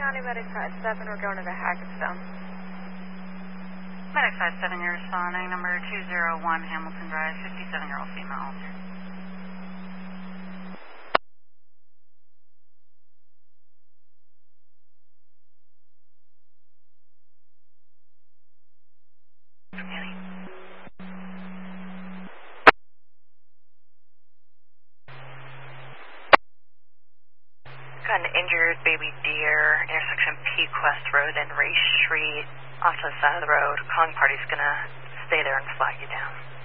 County Medic 57, we're going to the Hackettstown. Medic 57, you're responding. Number 201 Hamilton Drive, 57-year-old female. Got an injured baby deer, intersection Pequest Road and Race Street, off to the side of the road. Calling party's gonna stay there and flag you down.